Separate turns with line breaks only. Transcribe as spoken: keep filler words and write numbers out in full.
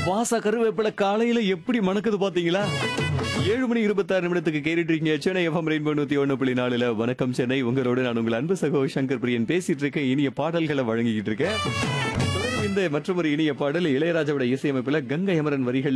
வாசா கருவேப்பிலை காலையில எப்படி மணக்குது பாத்தீங்களா? ஏழு மணி இருபத்தாறு நிமிடத்துக்கு கேட்டுட்டு இருக்கீங்க சென்னை எஃப்எம் ரெயின்போ நூத்தி ஒண்ணு புள்ளி நாலுல. வணக்கம் சென்னை, உங்களோடு நான் உங்கள் அன்பு சகோ சங்கர் பிரியன் பேசிட்டு இருக்கேன். இனிய பாடல்களை வழங்கிக்கிட்டு இருக்கேன். தொடரும் இந்த மற்றொரு இனிய பாடல் இளையராஜாவோட இசையமைப்புல கங்கை அமரன் வரிகள்